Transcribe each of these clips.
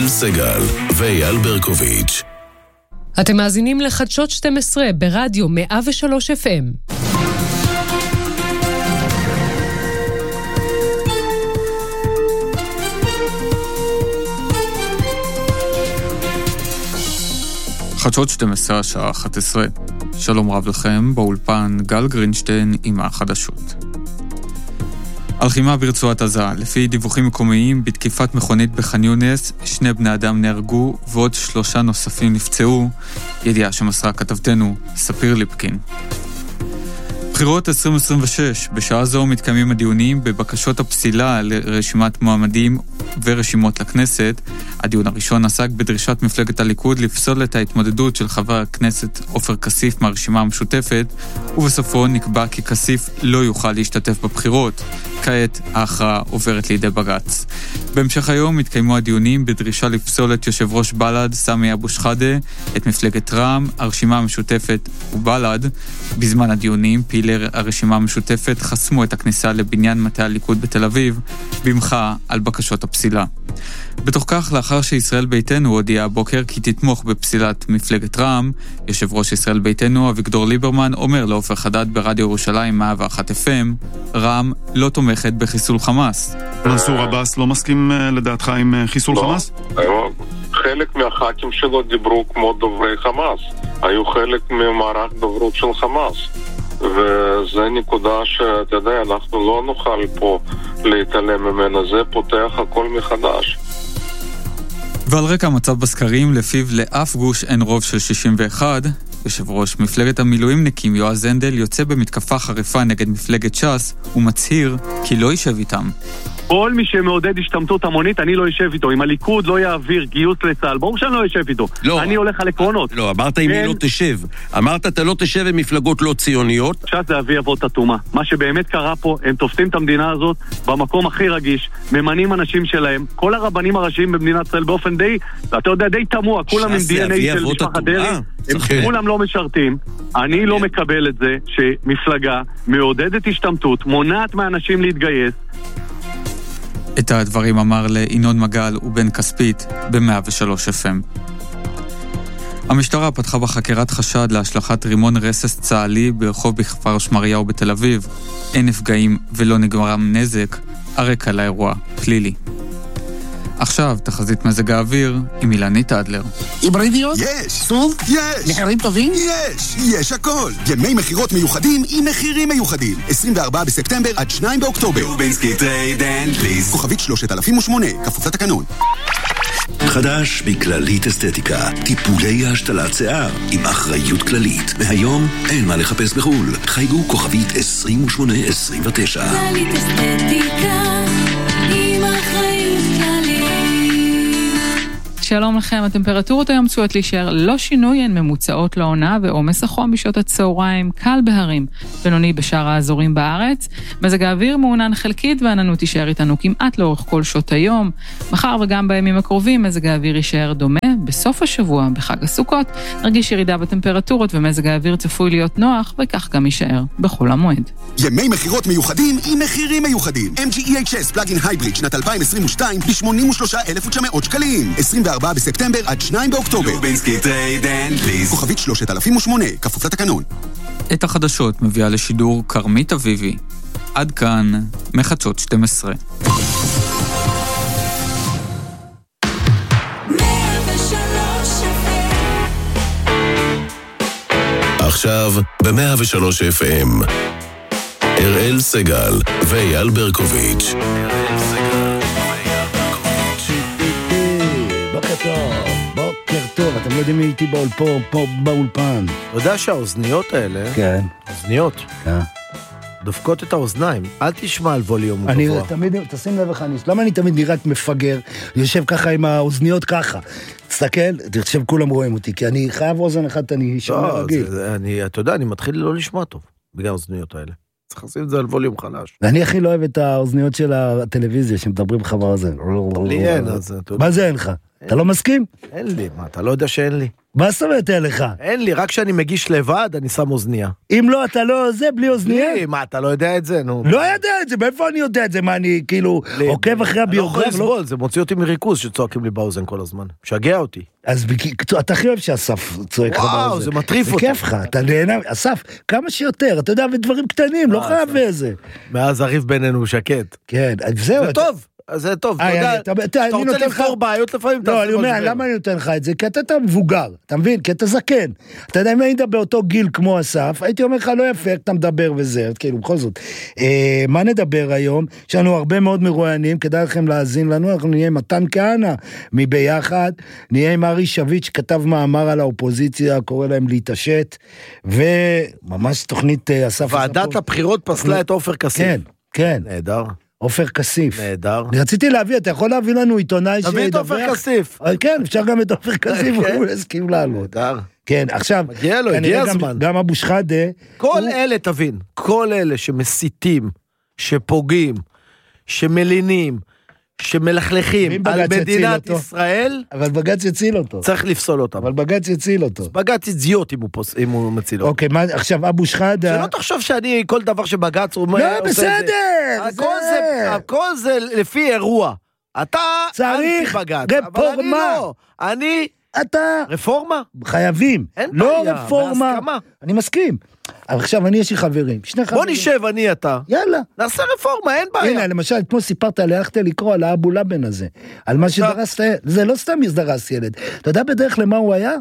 הראל סגל ואייל ברקוביץ'. אתם מאזינים לחדשות 12 ברדיו 103 FM. חדשות 12 השעה 11. שלום רב לכם, באולפן גל גרינשטיין עם החדשות. הלחימה ברצועת עזה, לפי דיווחים מקומיים, בתקיפת מכונית בח'אן יונס, 2 בני אדם נהרגו ועוד 3 נוספים נפצעו, ידיעה שמסרה כתבתנו ספיר ליפקין. בחירות 2026, בשעה זו מתקיימים הדיונים בבקשות הפסילה לרשימת מועמדים ורשימות לכנסת. הדיון הראשון עסק בדרישת מפלגת הליכוד לפסול את ההתמודדות של חבר הכנסת עופר כסיף מהרשימה המשותפת, ובסופו נקבע כי כסיף לא יוכל להשתתף בבחירות. כעת ההכרעה עוברת לידי בג"ץ. בהמשך היום התקיימו הדיונים בדרישה לפסול את יושב ראש בל"ד סמי אבו שחאדה, את מפלגת רע"מ, הרשימה המשותפת ובל"ד. בזמן הדיונים פעילי הרשימה המשותפת חסמו את הכניסה לבניין מטה הליכוד בתל אביב במחאה על בקשות הפסילה. בתוך כך, לאחר שישראל ביתנו הודיעה הבוקר כי תתמוך בפסילת מפלגת רע"מ, יושב ראש ישראל ביתנו אביגדור ליברמן אומר לעופר חדד ברדיו ירושלים 101 FM, רע"מ לא תומכת בחיסול חמאס. מנסור עבאס לא מסכים לדעתך עם חיסול חמאס? חלק מהח"כים שלו דיברו כמו דוברי חמאס, היו חלק ממערך דוברות של חמאס, וזה נקודה שאתה יודע, אנחנו לא נוכל פה להתעלם ממנה, זה פותח הכל מחדש. ועל רקע המצב בסקרים, לפיו לאף גוש אין רוב של 61, יושב ראש מפלגת המילואימניקים יועז הנדל יוצא במתקפה חריפה נגד מפלגת ש"ס ומצהיר כי לא יישב איתם. כל מי שמעודד השתמטות המונית, אני לא יישב איתו. אם הליכוד לא יעביר גיוס לצה"ל, ברור שאני לא יישב איתו. לא. אני הולך על עקרונות. לא, אמרת אם היא לא תשב. אמרת אתה לא תשב עם מפלגות לא ציוניות. ש"ס זה אבי אבות התומה. מה שבאמת קרה פה, הם תופסים את המדינה הזאת במקום הכי רגיש, ממנים אנשים שלהם, כל הרבנים הראשיים במדינת ישראל באופן די, אתה יודע, די תמוה, כולם עם DNA של משפחת דרעי, הם כולם לא משרתים. אני לא מקבל את זה שמפלגה מעודדת השתמטות, מונעת מאנשים להתגייס. את הדברים אמר לאינון מגל ובן כספית ב-103 FM. המשטרה פתחה בחקירת חשד להשלכת רימון רסס צה"לי ברחוב בכפר שמריהו בתל אביב. אין נפגעים ולא נגרם נזק, הרקע לאירוע פלילי. עכשיו תחזית מזג האוויר עם אילנית אדלר. היברידיות? יש. סוף? יש. מחירים טובים? יש הכל. ימי מחירות מיוחדים עם מחירים מיוחדים. 24 בספטמבר עד 2 באוקטובר. רובינסקי טרייד אנד פליז. כוכבית 3008, כפוף לתקנון. חדש מכללית אסתטיקה, טיפולי השתלת שיער עם אחריות כללית. מהיום אין מה לחפש בחול. חייגו כוכבית 2829. כללית אסתטיקה עם אחריות כללית. שלום לכם, הטמפרטורות היום צפויות להישאר לא שינוי, הן ממוצעות לעונה, ועומס החום בשעות הצהריים קל בהרים, בינוני בשאר האזורים בארץ. מזג האוויר מעונן חלקית והעננות תישאר איתנו כמעט לאורך כל שעות היום. מחר וגם בימים הקרובים מזג האוויר יישאר דומה. בסוף השבוע, בחג הסוכות, נרגיש ירידה בטמפרטורות ומזג האוויר צפוי להיות נוח, וכך גם יישאר בכל המועד. ימי מחירות מיוחדים עם מחירים מיוחדים. MG EHS פלאגין הייבריד שנת 2022 ב-83,900 שקלים. 24 בספטמבר עד 2 באוקטובר. רובינסקי טרייד אנד פליז. כוכבית 3008, כפוף לתקנון. את החדשות מביאה לשידור קרמית אביבי. עד כאן מחדשות 12. עכשיו ב-103 FM. הראל סגל ואייל ברקוביץ'. בוקר טוב, אתם לא יודעים מי איתי פה באולפן. אתה יודע שהאוזניות האלה, כן. אוזניות, כן. דופקות את האוזניים, אל תשמע על ווליום גבוה. אני תמיד, תשים לב איך למה אני תמיד נראית מפגר, יושב ככה עם האוזניות ככה, תסתכל, תחשב כולם רואים אותי, כי אני חייב אוזן אחת, אני שומע רגיל. אתה יודע, אני מתחיל לא לשמוע טוב, בגלל האוזניות האלה. צריך לשים את זה על ווליום חלש. ואני הכי לא אוהב את האוזניות של הטלוויזיה, שמדברים לך באוזן. לי אין, אז... מה זה אין לך? אתה לא מסכים? אין לי, מה, אתה לא יודע שאין לי? מה זאת אומרת אין לך? אין לי, רק כשאני מגיש לבד, אני שם אוזניה. אם לא, אתה לא זה, בלי אוזניה? מה, אתה לא יודע את זה? נו. לא יודע את זה, מאיפה אני יודע את זה? מה, אני כאילו עוקב אחרי הביוגרף? אני לא יכול לסבול, זה מוציא אותי מריכוז שצועקים לי באוזן כל הזמן. משגע אותי. אז אתה הכי אוהב שאסף צועק לך באוזן. וואו, זה מטריף אותי. זה כיף לך, אתה נהנה, אסף, כמה שיותר, אתה יודע, ודברים קטנים, לא חייב איזה. מאז הריב בינינו שקט. כן, זהו. זה טוב. זה טוב, אתה רוצה לפתור בעיות לפעמים. לא, אני אומר, למה אני נותן לך את זה? כי אתה מבוגר, אתה מבין? כי אתה זקן. אתה יודע, אם אני מדבר באותו גיל כמו אסף, הייתי אומר לך, לא יפה, אתה מדבר וזה, כאילו, בכל זאת. מה נדבר היום? יש לנו הרבה מאוד מרואיינים, כדאי לכם להאזין לנו, אנחנו נהיה עם מתן כהנא מביחד, נהיה עם ארי שביט, שכתב מאמר על האופוזיציה, קורא להם להתעשת, וממש תוכנית אסף. ועדת הבחירות פסלה את עופר כסיף. כן, כן. נהדר. עופר כסיף. נהדר. אני רציתי להביא, אתה יכול להביא לנו עיתונאי שידווח? תביא את עופר כסיף. כן, אפשר גם את עופר כסיף, הוא הסכים לעלות. נהדר. כן, עכשיו, מגיע לו, הגיע הזמן. גם אבו שחאדה. כל אלה, תבין, כל אלה שמסיתים, שפוגעים, שמלינים, שמלכלכים על מדינת ישראל, אבל בג"ץ יציל אותו. צריך לפסול אותם. אבל בג"ץ יציל אותו. בג"ץ יזיות אם הוא מציל אותו. אוקיי, עכשיו אבו שחאדה. שלא תחשוב שאני, כל דבר שבג"ץ אומר... לא, בסדר. הכל זה לפי אירוע. אתה צריך רפורמה. אני... אתה... רפורמה? חייבים. לא רפורמה. בהסכמה. אני מסכים. אבל עכשיו יש לי חברים. בוא נשב, אני אתה. יאללה. נעשה רפורמה, אין בעיה. הנה, למשל, כמו סיפרת, הלכת לקרוא על האבו לבן הזה. על מה שדרסת, זה לא סתם דרס ילד. אתה יודע בדרך למה הוא היה?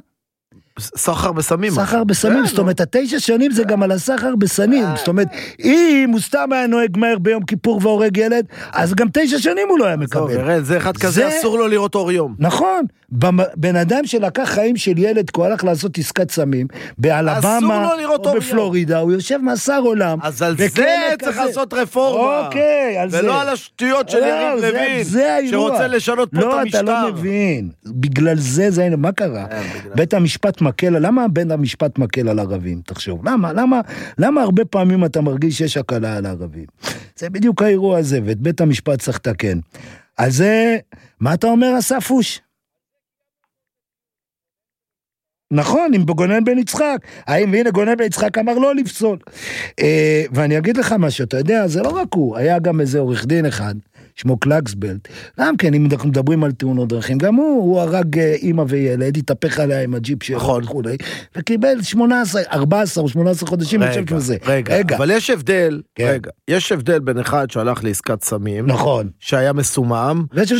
סחר בסמים. סחר בסמים, זאת אומרת, 9 שנים זה גם על הסחר בסמים, זאת אומרת, אם הוא סתם היה נוהג מהר ביום כיפור והורג ילד, אז גם 9 שנים הוא לא היה מקבל. זה אחד כזה, אסור לו לראות אור יום. נכון, בן אדם שלקח חיים של ילד, הוא הלך לעשות עסקת סמים, באלבמה או בפלורידה, הוא יושב מאסר עולם. אז על זה צריך לעשות רפורמה. אוקיי, על זה. ולא על השטויות של יריב לוין, שרוצה לשנות פה את המשטר. לא, אתה לא מבין. בגלל זה, מה קרה? בית המשפט מקל, למה בית המשפט מקל על ערבים? תחשוב, למה הרבה פעמים אתה מרגיש שיש הקלה על ערבים? זה בדיוק האירוע הזה, ואת בית המשפט צריך לתקן. אז זה, מה אתה אומר, אספוש? נכון, עם גונן בן יצחק, והנה גונן בן יצחק אמר לא לפסול. ואני אגיד לך משהו, אתה יודע, זה לא רק הוא, היה גם איזה עורך דין אחד, שמו קלקסבלט, גם כן, אם אנחנו מדברים על תאונות דרכים, גם הוא הרג אמא וילד, התהפך עליה עם הג'יפ שלו וכולי, וקיבל 14 או 18 חודשים, רגע, אבל יש הבדל, יש הבדל בין אחד שהלך לעסקת סמים, נכון, שהיה מסומם,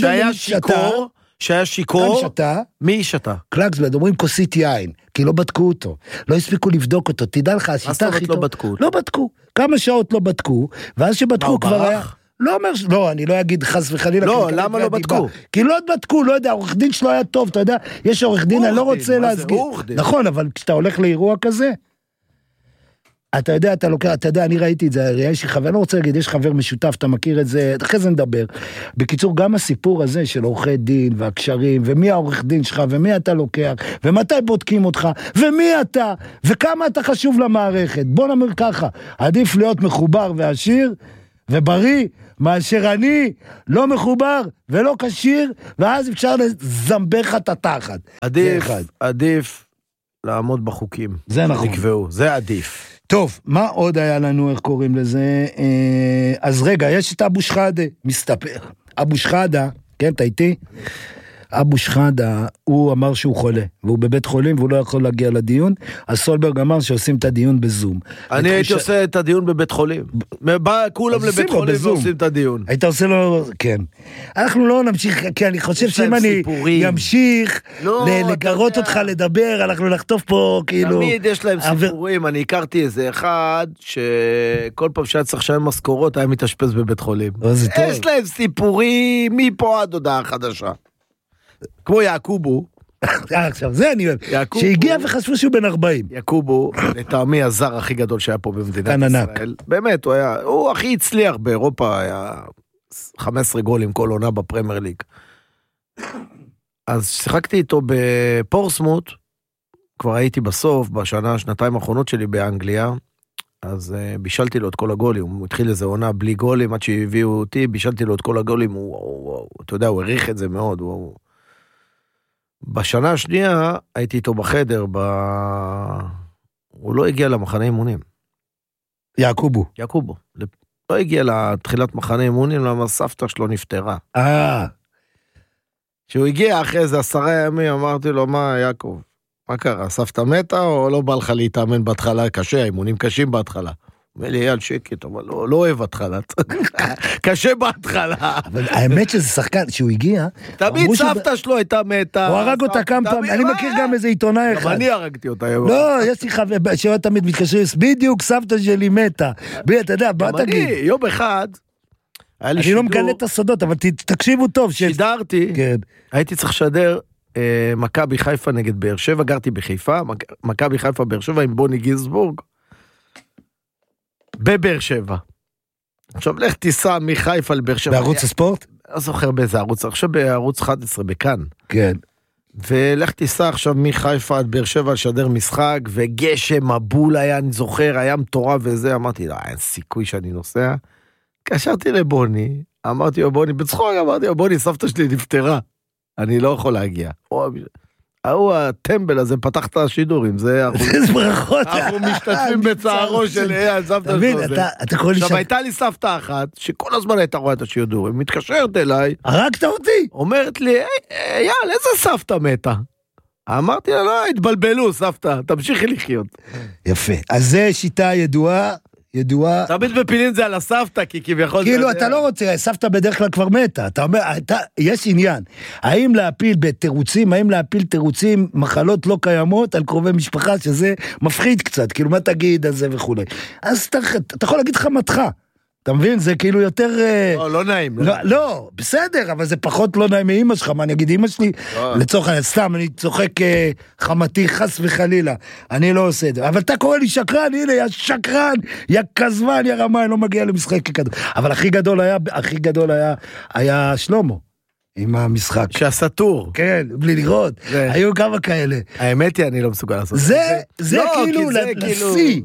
שהיה שיקור, מי שתה? קלקסבלט, אומרים כוסית יין, כי לא בדקו אותו, לא הספיקו לבדוק אותו, תדע לך, השיטה הכי טוב, לא בדקו, כמה שעות לא בדקו, ואז שבדקו כבר היה, לא אומר, לא, אני לא אגיד חס וחלילה. לא, למה לא בדקו? כי לא בדקו, לא יודע, עורך דין שלו היה טוב, אתה יודע, יש עורך דין, אני לא רוצה להסגיר. נכון, אבל כשאתה הולך לאירוע כזה, אתה יודע, אני ראיתי את זה, יש לי חבר, אני לא רוצה להגיד, יש חבר משותף, אתה מכיר את זה, אחרי זה נדבר. בקיצור, גם הסיפור הזה של עורכי דין והקשרים, ומי העורך דין שלך, ומי אתה לוקח, ומתי בודקים אותך, ומי אתה, וכמה אתה חשוב למערכת. בוא נאמר ככה, עדיף להיות מחובר ועשיר, ובריא, מאשר אני לא מחובר ולא קשיר, ואז אפשר לזמבך את התחת. עדיף לעמוד בחוקים. זה נכון. נקבעו, זה עדיף. טוב, מה עוד היה לנו, איך קוראים לזה? אז רגע, יש את אבו שחאדה, מסתפר. אבו שחאדה, כן, אתה איתי? אבו שחאדה, הוא אמר שהוא חולה, והוא בבית חולים, והוא לא יכול להגיע לדיון, אז סולברג אמר שעושים את הדיון בזום. אני הייתי עושה את הדיון בבית חולים. כולם לבית חולים ועושים את הדיון. היית עושה לו, כן. אנחנו לא נמשיך, כי אני חושב שאם אני אמשיך לגרות אותך לדבר, אנחנו נחטוף פה, כאילו... תמיד יש להם סיפורים, אני הכרתי איזה אחד, שכל פעם שהיה צריך לשלם משכורות, היה מתאשפז בבית חולים. יש להם סיפורים מפה עד הודעה חדשה. כמו יעקובו, עכשיו זה אני אוהב, שהגיע וחשבו שהוא בן 40. יעקובו, לטעמי הזר הכי גדול שהיה פה במדינת ישראל, באמת, הוא הכי הצליח באירופה, היה 15 גולים כל עונה בפרמייר ליג. אז שיחקתי איתו בפורסמוט, כבר הייתי בסוף, שנתיים האחרונות שלי באנגליה, אז בישלתי לו את כל הגולים, הוא התחיל איזה עונה בלי גולים, עד שהביאו אותי, בישלתי לו את כל הגולים, אתה יודע, הוא העריך את זה מאוד, בשנה השנייה הייתי איתו בחדר, הוא לא הגיע למחנה אימונים. יעקובו. לא הגיע לתחילת מחנה אימונים, למה סבתא שלו נפטרה. כשהוא הגיע אחרי זה 10 ימים, אמרתי לו, מה יעקב? מה קרה? סבתא מתה או לא בא לך להתאמן בהתחלה? קשה, האימונים קשים בהתחלה. הוא אומר לי, אייל שקט, אבל לא אוהב התחלה. קשה בהתחלה. אבל האמת שזה שחקן, שהוא הגיע... תמיד סבתא שלו הייתה מתה. הוא הרג אותה כמה פעמים, אני מכיר גם איזה עיתונאי אחד. גם אני הרגתי אותה. לא, יש לי חבר, שהוא תמיד מתקשר, בדיוק סבתא שלי מתה. אתה יודע, בוא תגיד. יום אחד... אני לא מגלה את הסודות, אבל תקשיבו טוב. שידרתי, הייתי צריך לשדר מכבי חיפה נגד באר שבע, גרתי בחיפה, מכבי חיפה באר שבע עם בוני גינסבורג, בבאר שבע. עכשיו לך תיסע מחיפה לבאר שבע. בערוץ הספורט? לא זוכר באיזה ערוץ, עכשיו בערוץ 11 בכאן. כן. ולך תיסע עכשיו מחיפה עד באר שבע לשדר משחק, וגשם, מבול היה, אני זוכר, היה מטורף וזה, אמרתי, לא, אין סיכוי שאני נוסע. קשרתי לבוני, אמרתי לו, בוני, בצחוק, אמרתי לו, בוני, סבתא שלי נפטרה. אני לא יכול להגיע. הוא הטמבל הזה פתח את השידורים, זה... ברכות. אנחנו משתתפים בצערו של סבתא שלו. עכשיו, הייתה לי סבתא אחת, שכל הזמן הייתה רואה את השידורים, מתקשרת אליי. הרגת אותי? אומרת לי, אייל, איזה סבתא מתה? אמרתי לה, לא, התבלבלו, סבתא, תמשיכי לחיות. יפה. אז זה שיטה ידועה. תמיד מפילים זה על הסבתא, כי כביכול... כאילו, אתה לא רוצה, סבתא בדרך כלל כבר מתה. אתה אומר, יש עניין. האם להפיל תירוצים, מחלות לא קיימות על קרובי משפחה, שזה מפחיד קצת, כאילו, מה תגיד על זה וכו'. אז אתה יכול להגיד חמתך. אתה מבין? זה כאילו יותר... לא נעים. לא, בסדר, אבל זה פחות לא נעים מאמא שלך. מה אני אגיד, אמא שלי, לצורך העניין, סתם, אני צוחק חמתי, חס וחלילה. אני לא עושה את זה. אבל אתה קורא לי שקרן, הנה, יא שקרן, יא כזמן, יא רמה, אני לא מגיע למשחק כדור. אבל הכי גדול היה שלמה. עם המשחק. שעשה טור. כן, בלי לראות. היו כמה כאלה. האמת היא, אני לא מסוגל לעשות. זה כאילו לשיא.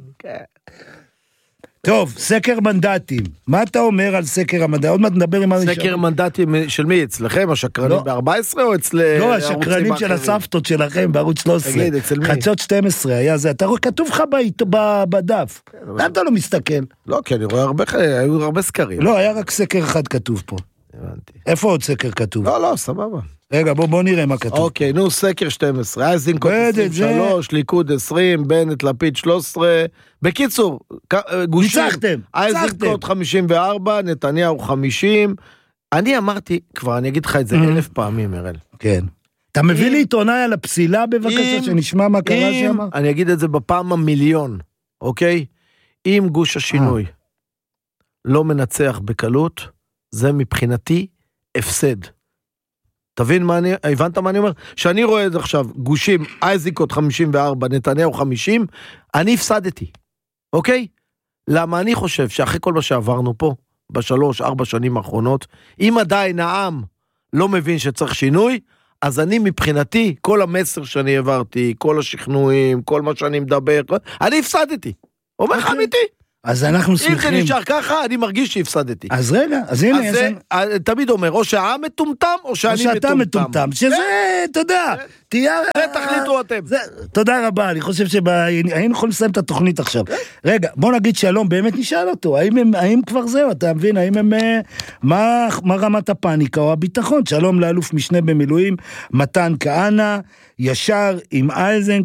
טוב, סקר מנדטים. מה אתה אומר על סקר המנדטים? עוד מעט נדבר עם... סקר מנדטים של מי? אצלכם? השקרנים ב-14 או אצל... לא, השקרנים של הסבתות שלכם בערוץ 13. תגיד, אצל מי? חדשות 12 היה זה. אתה רואה, כתוב לך בדף. למה אתה לא מסתכל? לא, כי אני רואה היו הרבה סקרים. לא, היה רק סקר אחד כתוב פה. הבנתי. איפה עוד סקר כתוב? לא, סבבה. רגע, בוא נראה מה כתוב. אוקיי, נו, סקר 12. איזנקוט 23, ליכוד 20, בנט לפיד 13. בקיצור, גושים. ניצחתם. איזנקוט 54, נתניהו 50. אני אמרתי, כבר אני אגיד לך את זה 1000 פעמים, אראל. כן. אתה מביא לי עיתונאי על הפסילה בבקשה, שנשמע מה קרה שם? אני אגיד את זה בפעם המיליון, אוקיי? אם גוש השינוי לא מנצח בקלות, זה מבחינתי הפסד. תבין מה הבנת מה אני אומר? שאני רואה את זה עכשיו, גושים, איזנקוט 54, נתניהו 50, אני הפסדתי, אוקיי? למה אני חושב שאחרי כל מה שעברנו פה, ב3-4 שנים האחרונות, אם עדיין העם לא מבין שצריך שינוי, אז אני מבחינתי, כל המסר שאני העברתי, כל השכנועים, כל מה שאני מדבר, אני הפסדתי. אומר לך אמיתי. אז אנחנו שמחים. אם זה נשאר ככה, אני מרגיש שהפסדתי. אז רגע, אז הנה. אז תמיד אומר, או שהעם מטומטם, או שאני מטומטם. או שאתה מטומטם, שזה, אתה יודע, תהיה... זה תחליטו אתם. תודה רבה, אני חושב היינו יכולים לסיים את התוכנית עכשיו. רגע, בוא נגיד שלום, באמת נשאל אותו, האם כבר זהו, אתה מבין, האם הם... מה רמת הפאניקה או הביטחון? שלום לאלוף משנה במילואים, מתן כהנא, ישר עם אייזנקוט,